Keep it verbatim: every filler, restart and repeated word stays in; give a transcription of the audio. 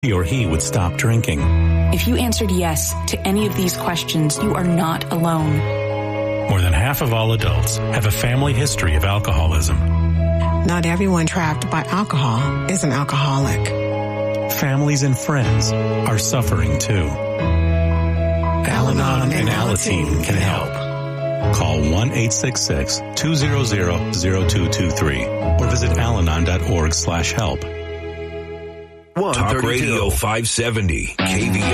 he or he would stop drinking. If you answered yes to any of these questions, you are not alone. More than half of all adults have a family history of alcoholism. Not everyone trapped by alcohol is an alcoholic. Families and friends are suffering too. Al-Anon and Alateen can help. Call one eight six six, two zero zero, zero two two three or visit alanon dot org slash help. Talk Radio five seventy, K V